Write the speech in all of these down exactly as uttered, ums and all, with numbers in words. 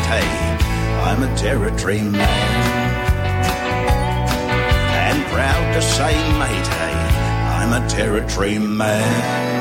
matey, I'm a territory man. And proud to say, matey, I'm a territory man.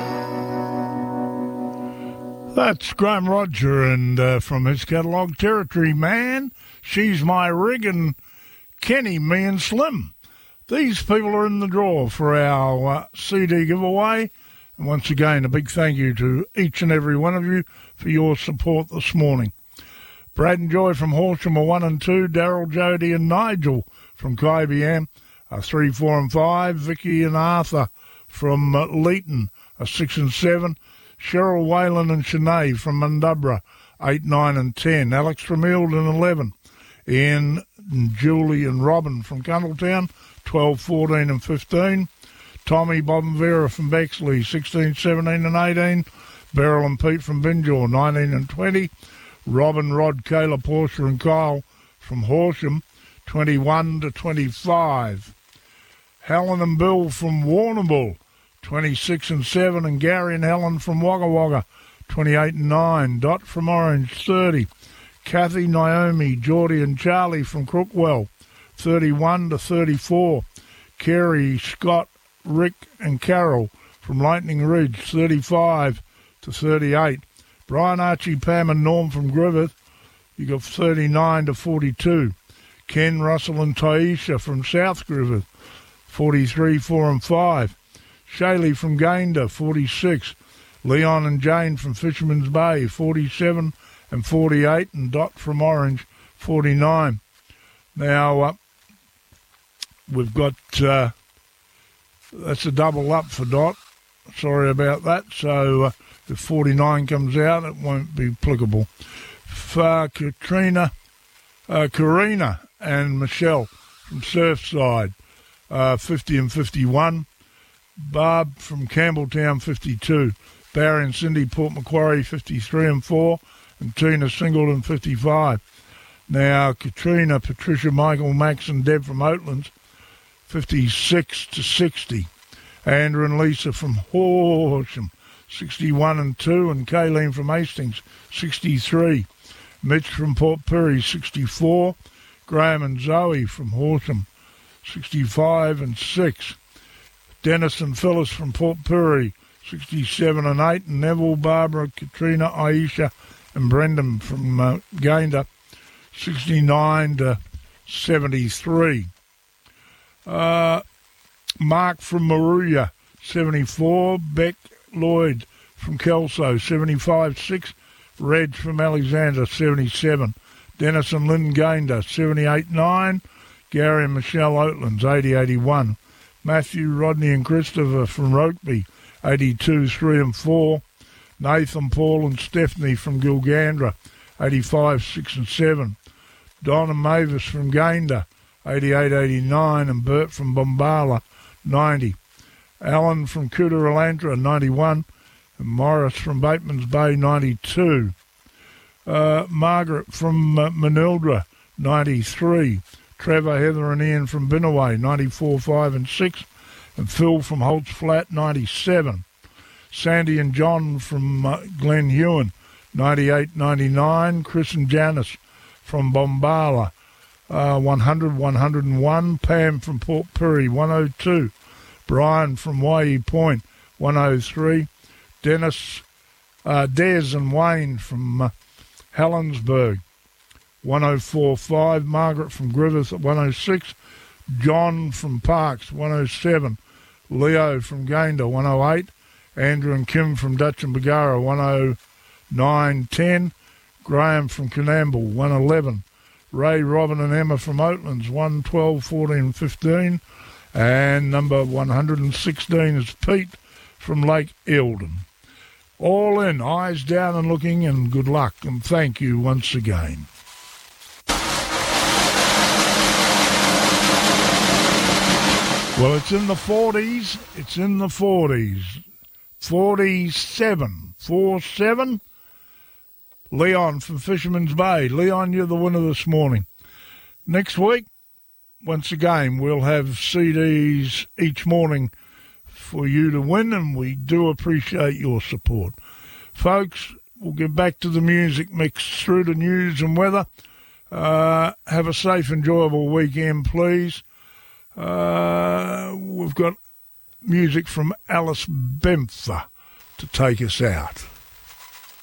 That's Graham Roger, and uh, from his catalogue, Territory Man, She's My Rig, and Kenny, Me and Slim. These people are in the draw for our uh, C D giveaway. And once again, a big thank you to each and every one of you for your support this morning. Brad and Joy from Horsham are one and two. Daryl, Jody and Nigel from Kybiam are three, four and five. Vicky and Arthur from uh, Leeton are six and seven. Cheryl, Whalen and Sinead from Mundubra, eight, nine and ten. Alex from Eildon, eleven. Ian, and Julie and Robin from Cundletown, twelve, fourteen and fifteen. Tommy, Bob and Vera from Bexley, sixteen, seventeen and eighteen. Beryl and Pete from Binjaw, nineteen and twenty. Robin, Rod, Kayla, Portia and Kyle from Horsham, twenty-one to twenty-five. Helen and Bill from Warrnambool, twenty-six and seven, and Gary and Helen from Wagga Wagga, twenty-eight and nine. Dot from Orange, thirty. Kathy, Naomi, Geordie and Charlie from Crookwell, thirty-one to thirty-four. Kerry, Scott, Rick and Carol from Lightning Ridge, thirty-five to thirty-eight. Brian, Archie, Pam and Norm from Griffith, you got thirty-nine to forty-two. Ken, Russell and Taisha from South Griffith, forty-three, four and five. Shaylee from Gayndah, forty-six. Leon and Jane from Fisherman's Bay, forty-seven and forty-eight. And Dot from Orange, forty-nine. Now, uh, we've got, uh, that's a double up for Dot. Sorry about that. So uh, if forty-nine comes out, it won't be applicable. For Katrina, uh, Karina and Michelle from Surfside, uh, fifty and fifty-one. Barb from Campbelltown, fifty-two. Barry and Cindy, Port Macquarie, fifty-three and four. And Tina Singleton, fifty-five. Now, Katrina, Patricia, Michael, Max and Deb from Oatlands, fifty-six to sixty. Andrew and Lisa from Horsham, sixty-one and two. And Kayleen from Hastings, sixty-three. Mitch from Port Pirie, sixty-four. Graham and Zoe from Horsham, sixty-five and six. Dennis and Phyllis from Port Pirie, sixty-seven and eight. And Neville, Barbara, Katrina, Aisha and Brendan from uh, Gayndah, sixty-nine to seventy-three. Uh, Mark from Maruya, seventy-four. Beck Lloyd from Kelso, seventy-five six. Reg from Alexander, seventy-seven. Dennis and Lynn Gayndah, seventy-eight nine. Gary and Michelle Oatlands, eighty eighty-one. Matthew, Rodney and Christopher from Rokeby, eighty-two, three and four. Nathan, Paul and Stephanie from Gilgandra, eighty-five, six and seven. Don and Mavis from Gayndah, eighty-eight eighty-nine. And Bert from Bombala, ninety. Alan from Cooterantra, ninety-one. And Morris from Bateman's Bay, ninety-two. Uh, Margaret from uh, Manildra, ninety-three. Trevor, Heather and Ian from Binnaway, ninety-four, five and six. And Phil from Holt's Flat, ninety-seven. Sandy and John from uh, Glen Hewen, ninety-eight ninety-nine. Chris and Janice from Bombala, uh, one hundred, one hundred one. Pam from Port Pirie, one oh two. Brian from Waihee Point, one oh three. Dennis, uh, Des and Wayne from uh, Helensburgh, one oh four five. Margaret from Griffith at one oh six. John from Parks, one oh seven. Leo from Gayndah, one oh eight. Andrew and Kim from Dutch and Bagara, one oh nine ten. Graham from Canamble, one eleven. Ray, Robin and Emma from Oatlands, one twelve, fourteen, fifteen. And number one hundred sixteen is Pete from Lake Eildon. All in, eyes down and looking, and good luck, and thank you once again. Well, it's in the forties. It's in the forties. forty-seven. four seven. Leon from Fisherman's Bay. Leon, you're the winner this morning. Next week, once again, we'll have C Ds each morning for you to win, and we do appreciate your support. Folks, we'll get back to the music mix through the news and weather. Uh, have a safe, enjoyable weekend, please. Uh, we've got music from Alice Bempher to take us out.